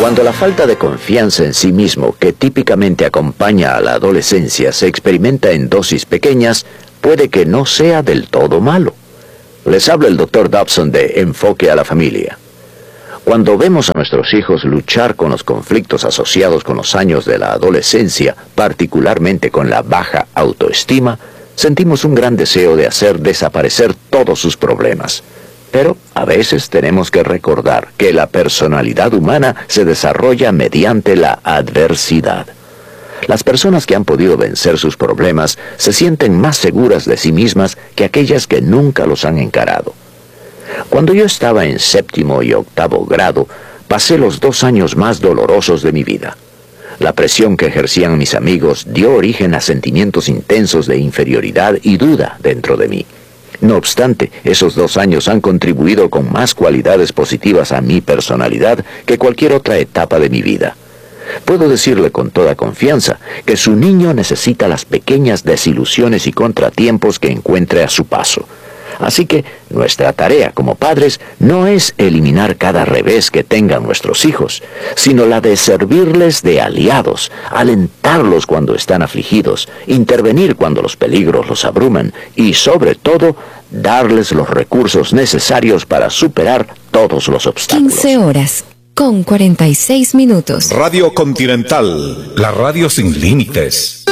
Cuando la falta de confianza en sí mismo que típicamente acompaña a la adolescencia se experimenta en dosis pequeñas, puede que no sea del todo malo. Les habla el Dr. Dobson de Enfoque a la Familia. Cuando vemos a nuestros hijos luchar con los conflictos asociados con los años de la adolescencia, particularmente con la baja autoestima, sentimos un gran deseo de hacer desaparecer todos sus problemas. Pero a veces tenemos que recordar que la personalidad humana se desarrolla mediante la adversidad. Las personas que han podido vencer sus problemas se sienten más seguras de sí mismas que aquellas que nunca los han encarado. Cuando yo estaba en 7º y 8º grado, pasé los 2 años más dolorosos de mi vida. La presión que ejercían mis amigos dio origen a sentimientos intensos de inferioridad y duda dentro de mí. No obstante, esos 2 años han contribuido con más cualidades positivas a mi personalidad que cualquier otra etapa de mi vida. Puedo decirle con toda confianza que su niño necesita las pequeñas desilusiones y contratiempos que encuentre a su paso. Así que nuestra tarea como padres no es eliminar cada revés que tengan nuestros hijos, sino la de servirles de aliados, alentarlos cuando están afligidos, intervenir cuando los peligros los abruman y, sobre todo, darles los recursos necesarios para superar todos los obstáculos. 15:46. Radio Continental, la radio sin límites.